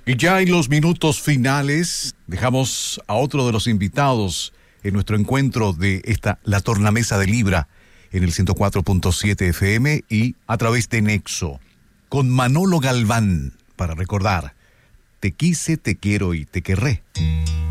Y ya en los minutos finales dejamos a otro de los invitados en nuestro encuentro de la tornamesa de Libra en el 104.7 FM y a través de Nexo, con Manolo Galván, para recordar: te quise, te quiero y te querré.